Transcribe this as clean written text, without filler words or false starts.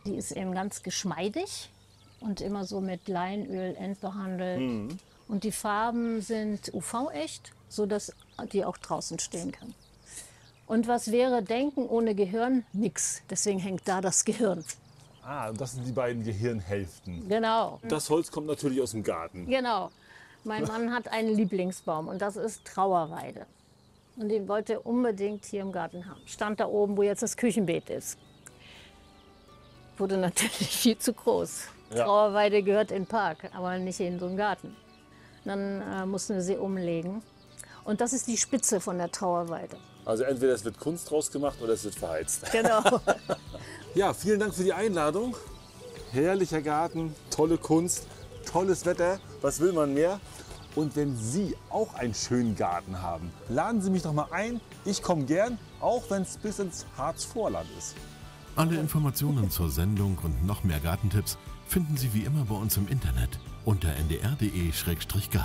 Die ist eben ganz geschmeidig und immer so mit Leinöl entbehandelt. Und die Farben sind UV-echt, sodass die auch draußen stehen kann. Und was wäre Denken ohne Gehirn? Nix. Deswegen hängt da das Gehirn. Ah, das sind die beiden Gehirnhälften. Genau. Das Holz kommt natürlich aus dem Garten. Genau. Mein Mann hat einen Lieblingsbaum und das ist Trauerweide. Und den wollte er unbedingt hier im Garten haben. Stand da oben, wo jetzt das Küchenbeet ist. Wurde natürlich viel zu groß. Ja. Trauerweide gehört in den Park, aber nicht in so einen Garten. Dann mussten wir sie umlegen. Und das ist die Spitze von der Trauerweide. Also entweder es wird Kunst draus gemacht oder es wird verheizt. Genau. Ja, vielen Dank für die Einladung. Herrlicher Garten, tolle Kunst, tolles Wetter. Was will man mehr? Und wenn Sie auch einen schönen Garten haben, laden Sie mich doch mal ein. Ich komme gern, auch wenn es bis ins Harzvorland ist. Alle Informationen zur Sendung und noch mehr Gartentipps finden Sie wie immer bei uns im Internet unter ndr.de/garten.